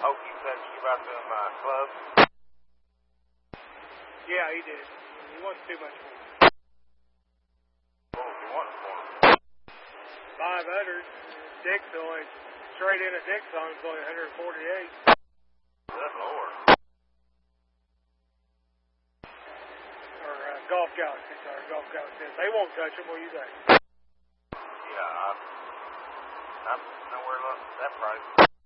hope you said you about them clubs. Yeah, he did. He wasn't too much more. What was he wanting for him? 500. Dick's only, straight in at Dick's on, it's only 148. Good Lord. Or Golf Galaxy, sorry, Golf Galaxy. They won't touch him, will you think? Yeah, I'm nowhere less that price.